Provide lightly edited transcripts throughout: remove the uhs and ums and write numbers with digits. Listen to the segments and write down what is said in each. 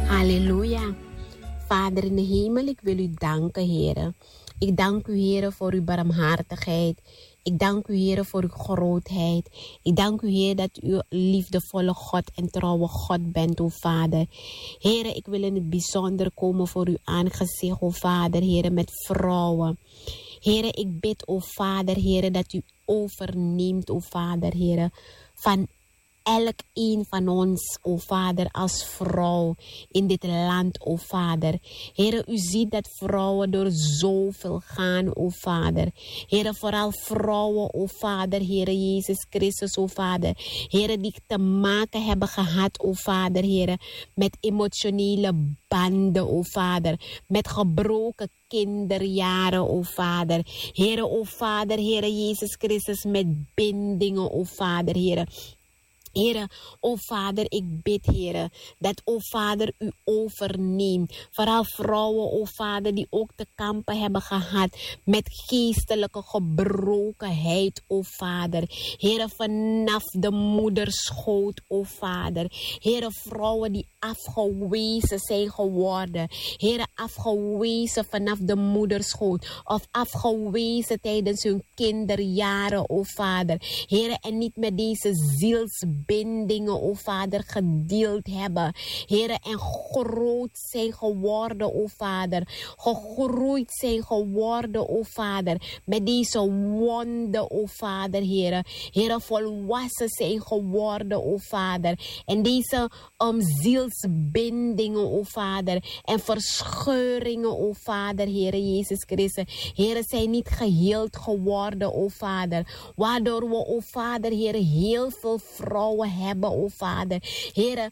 Halleluja. Vader in de hemel, ik wil u danken, Heer. Ik dank u, Heer, voor uw barmhartigheid. Ik dank u, Heer, voor uw grootheid. Ik dank u, Heer, dat u liefdevolle God en trouwe God bent, o Vader. Heer, ik wil in het bijzonder komen voor uw aangezicht, o Vader, Heer, met vrouwen. Heer, ik bid, o Vader, Heer, dat u overneemt, o Vader, Heer, van elk een van ons, o Vader, als vrouw in dit land, o Vader. Heere, u ziet dat vrouwen door zoveel gaan, o Vader. Heere, vooral vrouwen, o Vader, Heere Jezus Christus, o Vader. Heere, die te maken hebben gehad, o Vader, Heere, met emotionele banden, o Vader. Met gebroken kinderjaren, o Vader. Heere, o Vader, Heere Jezus Christus, met bindingen, o Vader, Heere. Heere, o Vader, ik bid, Heere, dat, o Vader, u overneemt. Vooral vrouwen, o Vader, die ook te kampen hebben gehad met geestelijke gebrokenheid, o Vader. Heere, vanaf de moederschoot, o Vader. Heere, vrouwen die afgewezen zijn geworden. Heere, afgewezen vanaf de moederschoot. Of afgewezen tijdens hun kinderjaren, o Vader. Heere, en niet met deze zielsbindingen, o Vader, gedeeld hebben. Heere, en groot zijn geworden, o Vader. Gegroeid zijn geworden, o Vader. Met deze wonden, o Vader, Heere. Heere, volwassen zijn geworden, o Vader. En deze zielsbindingen, o Vader. En verscheuringen, o Vader, Heere Jezus Christus. Heere, zijn niet geheeld geworden, o Vader. Waardoor we, o Vader, Heere, heel veel vrouwen hebben, o Vader. Heere,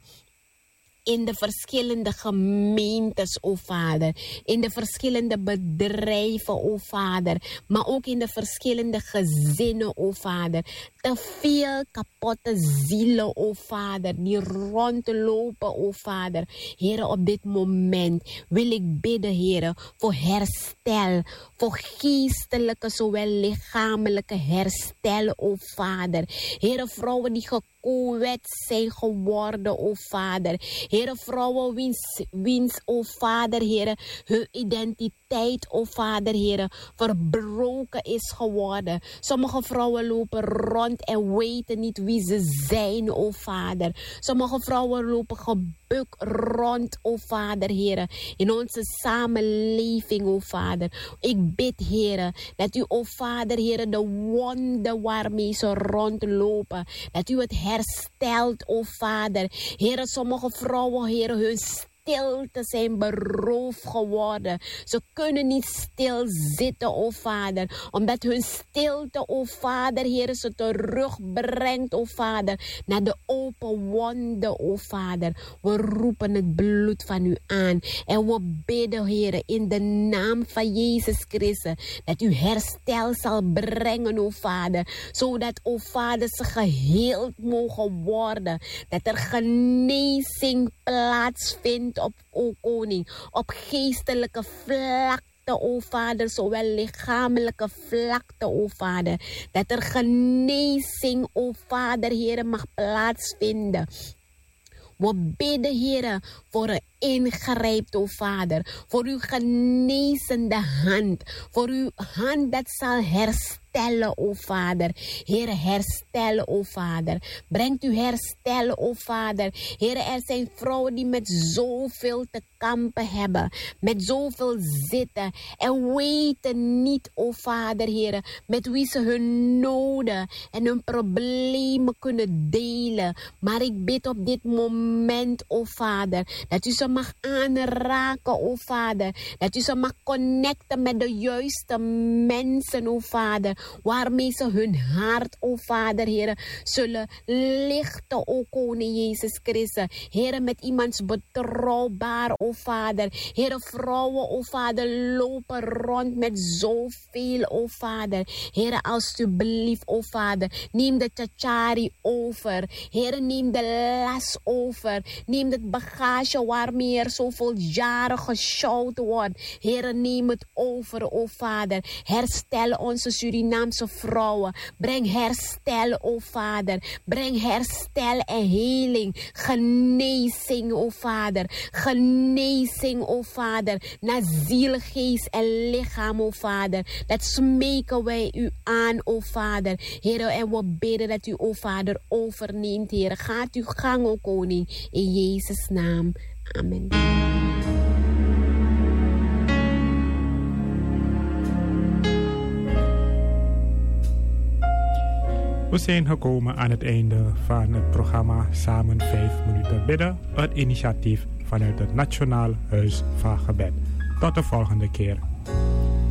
in de verschillende gemeentes, o Vader. In de verschillende bedrijven, o Vader. Maar ook in de verschillende gezinnen, o Vader. Te veel kapotte zielen, o Vader. Die rondlopen, o Vader. Heere, op dit moment wil ik bidden, Heere, voor herstel. Voor geestelijke, zowel lichamelijke herstel, o Vader. Heere, vrouwen die gekwetst zijn geworden, o Vader. Heere, vrouwen wiens, o Vader, Heere, hun identiteit, o Vader, Heere, verbroken is geworden. Sommige vrouwen lopen rond en weten niet wie ze zijn, o Vader. Sommige vrouwen lopen gebukt rond, o Vader, Heere, in onze samenleving, o Vader. Ik bid, Heere, dat u, o Vader, Heere, de wonden waarmee ze rondlopen, dat u het herstelt, o Vader. Heere, sommige vrouwen, Heere, hun stilte zijn beroofd geworden. Ze kunnen niet stilzitten, o Vader. Omdat hun stilte, o Vader, Heere, ze terugbrengt, o Vader, naar de open wonden, o Vader. We roepen het bloed van u aan. En we bidden, Heere, in de naam van Jezus Christus, dat u herstel zal brengen, o Vader. Zodat, o Vader, ze geheeld mogen worden. Dat er genezing plaatsvindt op, o Koning, op geestelijke vlakte, o Vader, zowel lichamelijke vlakte, o Vader. Dat er genezing, o Vader, Heere, mag plaatsvinden. We bidden, Heere, voor een ingrijpt, o Vader. Voor uw genezende hand. Voor uw hand dat zal herstellen, o Vader. Heere, herstellen, o Vader. Brengt u herstel, o Vader. Heere, er zijn vrouwen die met zoveel te kampen hebben. Met zoveel zitten. En weten niet, o Vader, Heere, met wie ze hun noden en hun problemen kunnen delen. Maar ik bid op dit moment, o Vader, dat u ze mag aanraken, o Vader. Dat u ze mag connecten met de juiste mensen, o Vader. Waarmee ze hun hart, o Vader, Heere, zullen lichten, o Koning Jezus Christus. Heere, met iemands betrouwbaar, o Vader. Heere, vrouwen, o Vader, lopen rond met zoveel, o Vader. Heere, alstublieft, o Vader, neem de tjatjari over. Heere, neem de las over. Neem het bagage waarmee meer zoveel jaren gesjouwd wordt. Heere, neem het over, o Vader. Herstel onze Surinaamse vrouwen. Breng herstel, o Vader. Breng herstel en heling. Genezing, o Vader. Genezing, o Vader. Naar ziel, geest en lichaam, o Vader. Dat smeken wij u aan, o Vader. Heere, en we bidden dat u, o Vader, overneemt, Heere. Gaat uw gang, o Koning. In Jezus' naam. Amen. We zijn gekomen aan het einde van het programma Samen 5 minuten bidden. Het initiatief vanuit het Nationaal Huis van Gebed. Tot de volgende keer.